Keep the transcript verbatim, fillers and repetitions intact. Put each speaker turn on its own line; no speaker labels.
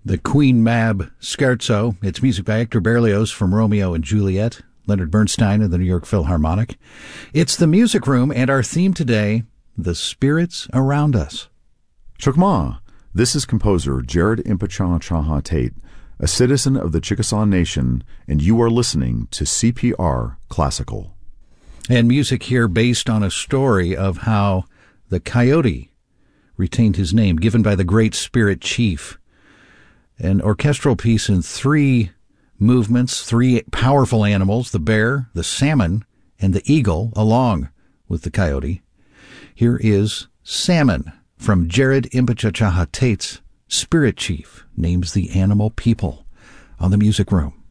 The Queen Mab Scherzo. It's music by Hector Berlioz from Romeo and Juliet, Leonard Bernstein of the New York Philharmonic. It's the Music Room, and our theme today, the spirits around us.
Chokmah. This is composer Jared Impichah Chaha Tate, a citizen of the Chickasaw Nation, and you are listening to C P R Classical.
And music here based on a story of how the coyote retained his name, given by the Great Spirit Chief. An orchestral piece in three movements, three powerful animals, the bear, the salmon, and the eagle, along with the coyote. Here is Salmon from Jared Impichah Chaha Tate's Spirit Chief, names the animal people, on the Music Room.